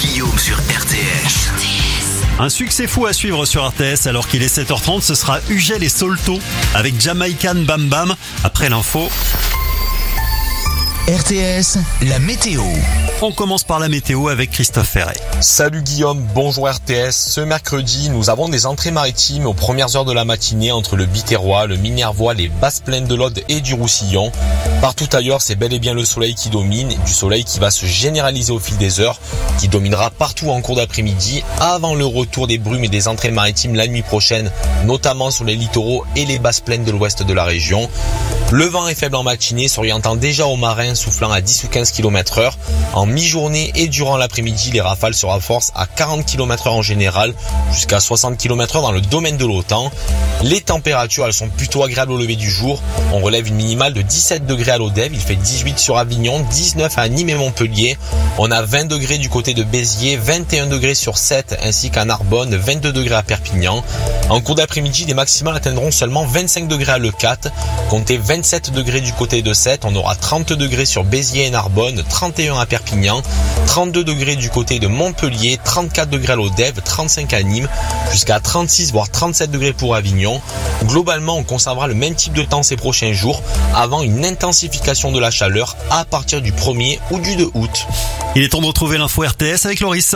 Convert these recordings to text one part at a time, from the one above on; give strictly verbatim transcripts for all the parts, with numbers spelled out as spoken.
Guillaume sur R T S. Un succès fou à suivre sur R T S alors qu'il est sept heures trente, ce sera Ugel et Solto avec Jamaican Bam Bam après l'info. R T S, la météo. On commence par la météo avec Christophe Ferret. Salut Guillaume, bonjour R T S. Ce mercredi, nous avons des entrées maritimes aux premières heures de la matinée entre le Biterrois, le Minervois, les basses plaines de l'Aude et du Roussillon. Partout ailleurs, c'est bel et bien le soleil qui domine, du soleil qui va se généraliser au fil des heures, qui dominera partout en cours d'après-midi, avant le retour des brumes et des entrées maritimes la nuit prochaine, notamment sur les littoraux et les basses plaines de l'ouest de la région. Le vent est faible en matinée, s'orientant déjà au marin, soufflant à dix ou quinze kilomètres heure. En mi-journée et durant l'après-midi, les rafales se renforcent à quarante kilomètres heure en général, jusqu'à soixante kilomètres heure dans le domaine de l'Autan. Les températures, elles sont plutôt agréables au lever du jour. On relève une minimale de dix-sept degrés à l'Odève, il fait dix-huit sur Avignon, dix-neuf à Nîmes et Montpellier. On a vingt degrés du côté de Béziers, vingt et un degrés sur Sète ainsi qu'à Narbonne, vingt-deux degrés à Perpignan. En cours d'après-midi, les maximales atteindront seulement vingt-cinq degrés à Leucate, comptez vingt-sept degrés du côté de Sète, on aura trente degrés sur Béziers et Narbonne, trente et un à Perpignan, trente-deux degrés du côté de Montpellier, trente-quatre degrés à l'Odève, trente-cinq à Nîmes, jusqu'à trente-six voire trente-sept degrés pour Avignon. Globalement, on conservera le même type de temps ces prochains jours, avant une intensification de la chaleur à partir du premier ou du deux août. Il est temps de retrouver l'info R T S avec Loris.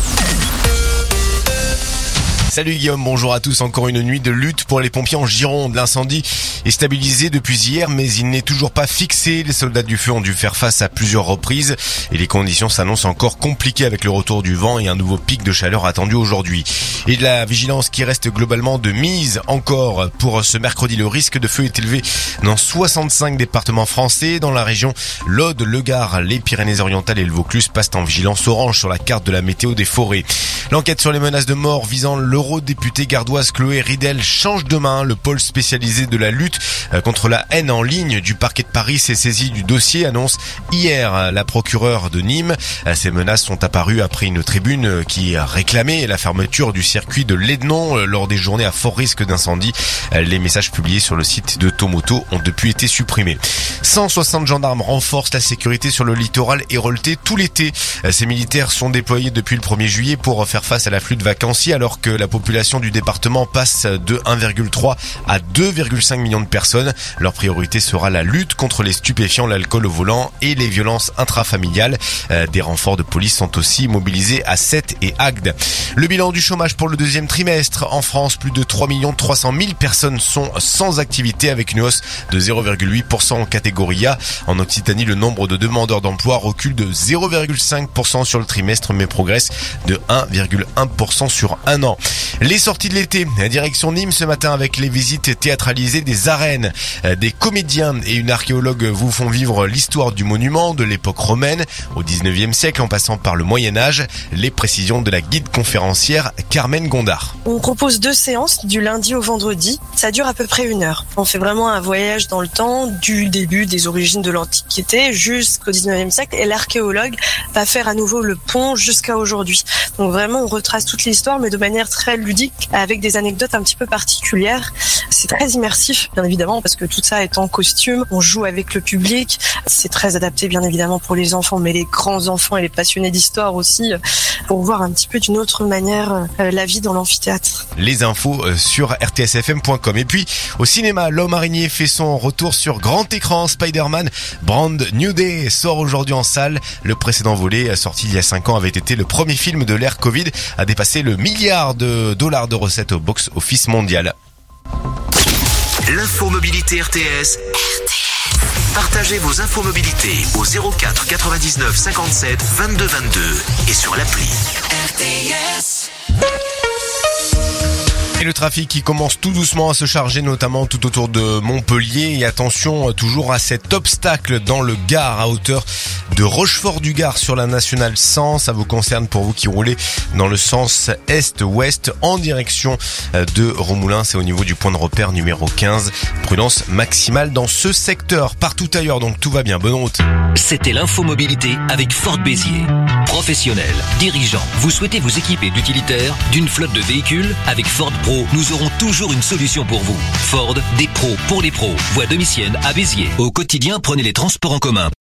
Salut Guillaume, bonjour à tous. Encore une nuit de lutte pour les pompiers en Gironde. L'incendie est stabilisé depuis hier, mais il n'est toujours pas fixé. Les soldats du feu ont dû faire face à plusieurs reprises et les conditions s'annoncent encore compliquées avec le retour du vent et un nouveau pic de chaleur attendu aujourd'hui. Et de la vigilance qui reste globalement de mise encore pour ce mercredi. Le risque de feu est élevé dans soixante-cinq départements français. Dans la région, l'Aude, le Gard, les Pyrénées-Orientales et le Vaucluse passent en vigilance orange sur la carte de la météo des forêts. L'enquête sur les menaces de mort visant le Eurodéputée gardoise Chloé Ridel change de main. Le pôle spécialisé de la lutte contre la haine en ligne du parquet de Paris s'est saisi du dossier, annonce hier la procureure de Nîmes. Ces menaces sont apparues après une tribune qui réclamait la fermeture du circuit de Lédenon lors des journées à fort risque d'incendie. Les messages publiés sur le site de Tomoto ont depuis été supprimés. cent soixante gendarmes renforcent la sécurité sur le littoral héroltais tout l'été. Ces militaires sont déployés depuis le premier juillet pour faire face à l'afflux de vacanciers alors que la population du département passe de un virgule trois à deux virgule cinq millions de personnes. Leur priorité sera la lutte contre les stupéfiants, l'alcool au volant et les violences intrafamiliales. Des renforts de police sont aussi mobilisés à Sète et Agde. Le bilan du chômage pour le deuxième trimestre. En France, plus de trois millions trois cent mille personnes sont sans activité avec une hausse de zéro virgule huit pour cent en catégorie A. En Occitanie, le nombre de demandeurs d'emploi recule de zéro virgule cinq pour cent sur le trimestre mais progresse de un virgule un pour cent sur un an. Les sorties de l'été, direction Nîmes ce matin avec les visites théâtralisées des arènes. Des comédiens et une archéologue vous font vivre l'histoire du monument de l'époque romaine au dix-neuvième siècle en passant par le Moyen-Âge. Les précisions de la guide conférencière Carmen Gondard. On propose deux séances du lundi au vendredi. Ça dure à peu près une heure. On fait vraiment un voyage dans le temps du début des origines de l'Antiquité jusqu'au dix-neuvième siècle et l'archéologue va faire à nouveau le pont jusqu'à aujourd'hui. Donc vraiment on retrace toute l'histoire mais de manière très ludique avec des anecdotes un petit peu particulières. C'est très immersif bien évidemment parce que tout ça est en costume, on joue avec le public, c'est très adapté bien évidemment pour les enfants mais les grands enfants et les passionnés d'histoire aussi pour voir un petit peu d'une autre manière la vie dans l'amphithéâtre. Les infos sur r t s f m point com. Et puis au cinéma, L'Homme Araignée fait son retour sur grand écran. Spider-Man Brand New Day sort aujourd'hui en salle. Le précédent volet sorti il y a cinq ans avait été le premier film de l'ère Covid à dépasser le milliard de dollars de recettes au box-office mondial. L'info mobilité R T S. R T S. Partagez vos infos mobilité au zéro quatre quatre-vingt-dix-neuf cinquante-sept vingt-deux vingt-deux et sur l'appli R T S. Et le trafic qui commence tout doucement à se charger, notamment tout autour de Montpellier. Et attention toujours à cet obstacle dans le Gard à hauteur de Rochefort-du-Gard sur la nationale cent. Ça vous concerne pour vous qui roulez dans le sens est-ouest en direction de Romoulins. C'est au niveau du point de repère numéro quinze. Prudence maximale dans ce secteur. Partout ailleurs, donc tout va bien. Bonne route. C'était l'info mobilité avec Ford Béziers. Professionnels, dirigeants, vous souhaitez vous équiper d'utilitaires, d'une flotte de véhicules? Avec Ford Pro, nous aurons toujours une solution pour vous. Ford, des pros pour les pros. Voie Domitienne à Béziers. Au quotidien, prenez les transports en commun.